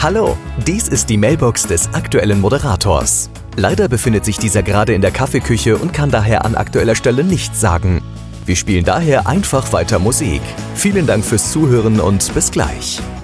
Hallo, dies ist die Mailbox des aktuellen Moderators. Leider befindet sich dieser gerade in der Kaffeeküche und kann daher an aktueller Stelle nichts sagen. Wir spielen daher einfach weiter Musik. Vielen Dank fürs Zuhören und bis gleich.